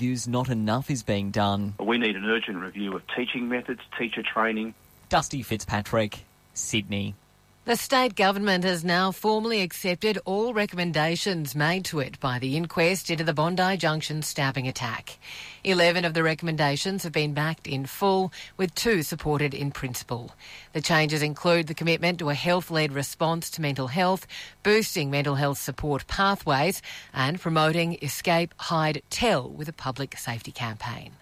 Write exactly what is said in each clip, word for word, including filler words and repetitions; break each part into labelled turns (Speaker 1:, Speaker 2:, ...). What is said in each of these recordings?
Speaker 1: Views not enough is being done.
Speaker 2: We need an urgent review of teaching methods, teacher training.
Speaker 1: Dusty Fitzpatrick, Sydney.
Speaker 3: The state government has now formally accepted all recommendations made to it by the inquest into the Bondi Junction stabbing attack. Eleven of the recommendations have been backed in full, with two supported in principle. The changes include the commitment to a health-led response to mental health, boosting mental health support pathways, and promoting Escape, Hide, Tell with a public safety campaign.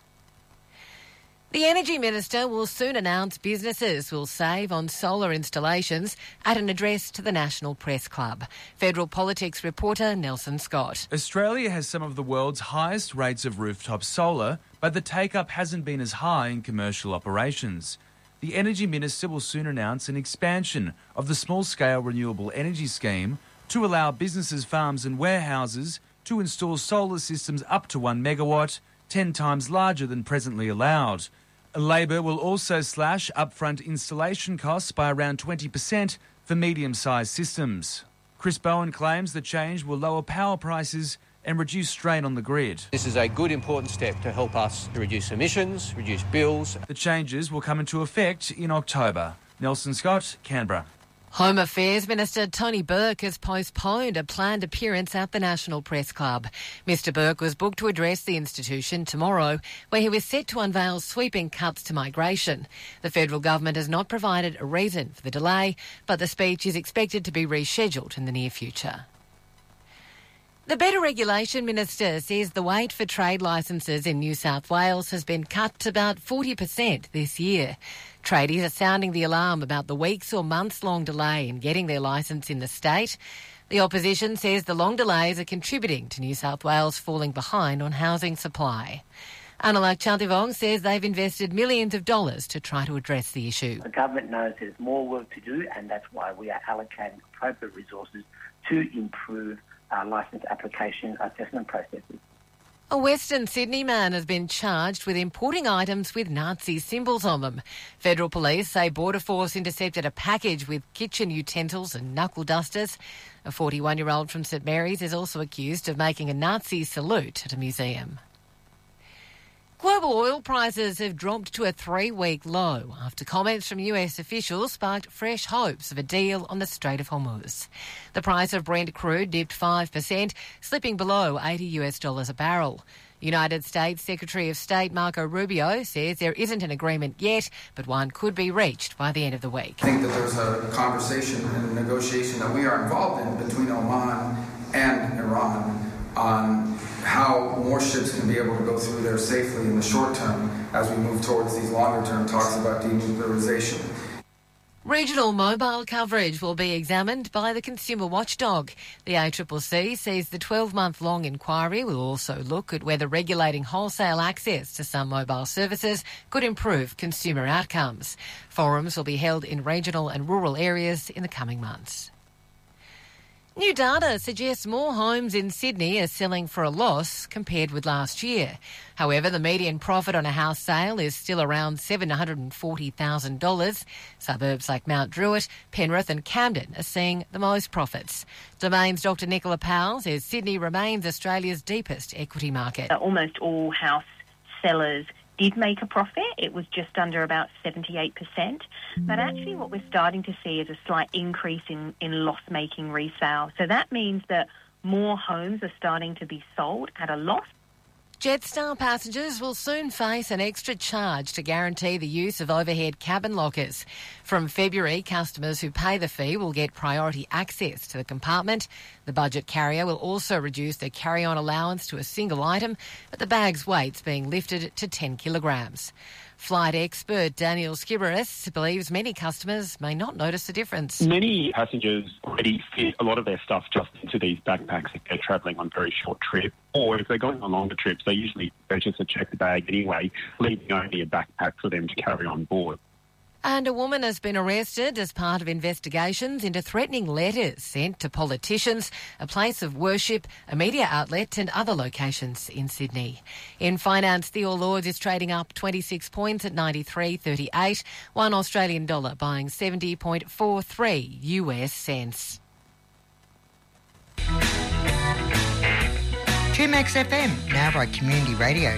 Speaker 3: The Energy Minister will soon announce businesses will save on solar installations at an address to the National Press Club. Federal Politics reporter Nelson Scott.
Speaker 4: Australia has some of the world's highest rates of rooftop solar, but the take-up hasn't been as high in commercial operations. The Energy Minister will soon announce an expansion of the small-scale renewable energy scheme to allow businesses, farms and warehouses to install solar systems up to one megawatt, ten times larger than presently allowed. Labor will also slash upfront installation costs by around twenty percent for medium-sized systems. Chris Bowen claims the change will lower power prices and reduce strain on the grid.
Speaker 5: This is a good, important step to help us to reduce emissions, reduce bills.
Speaker 4: The changes will come into effect in October. Nelson Scott, Canberra.
Speaker 3: Home Affairs Minister Tony Burke has postponed a planned appearance at the National Press Club. Mister Burke was booked to address the institution tomorrow, where he was set to unveil sweeping cuts to migration. The federal government has not provided a reason for the delay, but the speech is expected to be rescheduled in the near future. The Better Regulation Minister says the wait for trade licences in New South Wales has been cut to about forty percent this year. Tradies are sounding the alarm about the weeks or months-long delay in getting their licence in the state. The opposition says the long delays are contributing to New South Wales falling behind on housing supply. Anulak Chantivong says they've invested millions of dollars to try to address the issue.
Speaker 6: The government knows there's more work to do, and that's why we are allocating appropriate resources to improve our licence application assessment processes.
Speaker 3: A Western Sydney man has been charged with importing items with Nazi symbols on them. Federal police say Border Force intercepted a package with kitchen utensils and knuckle dusters. A forty-one-year-old from St Mary's is also accused of making a Nazi salute at a museum. Global oil prices have dropped to a three-week low after comments from U S officials sparked fresh hopes of a deal on the Strait of Hormuz. The price of Brent crude dipped five percent, slipping below eighty US dollars a barrel. United States Secretary of State Marco Rubio says there isn't an agreement yet, but one could be reached by the end of the week.
Speaker 7: I think that there's a conversation and a negotiation that we are involved in between Oman and Iran on how more ships can be able to go through there safely in the short term as we move towards these longer term talks about denuclearization.
Speaker 3: Regional mobile coverage will be examined by the consumer watchdog. The A C C C says the twelve-month-long inquiry will also look at whether regulating wholesale access to some mobile services could improve consumer outcomes. Forums will be held in regional and rural areas in the coming months. New data suggests more homes in Sydney are selling for a loss compared with last year. However, the median profit on a house sale is still around seven hundred forty thousand dollars. Suburbs like Mount Druitt, Penrith and Camden are seeing the most profits. Domain's Doctor Nicola Powell says Sydney remains Australia's deepest equity market.
Speaker 8: Almost all house sellers did make a profit. It was just under about seventy-eight percent. But actually what we're starting to see is a slight increase in, in loss-making resale. So that means that more homes are starting to be sold at a loss.
Speaker 3: Jetstar passengers will soon face an extra charge to guarantee the use of overhead cabin lockers. From February, customers who pay the fee will get priority access to the compartment. The budget carrier will also reduce their carry-on allowance to a single item, but the bag's weight's being lifted to ten kilograms. Flight expert Daniel Skiberis believes many customers may not notice the difference.
Speaker 9: Many passengers already fit a lot of their stuff just into these backpacks if they're travelling on very short trips, or if they're going on longer trips, they usually purchase a checked bag anyway, leaving only a backpack for them to carry on board.
Speaker 3: And a woman has been arrested as part of investigations into threatening letters sent to politicians, a place of worship, a media outlet and other locations in Sydney. In finance, the All Ords is trading up twenty-six points at ninety-three thirty-eight, one Australian dollar buying seventy point four three U S cents.
Speaker 10: two Max F M, now by Community Radio.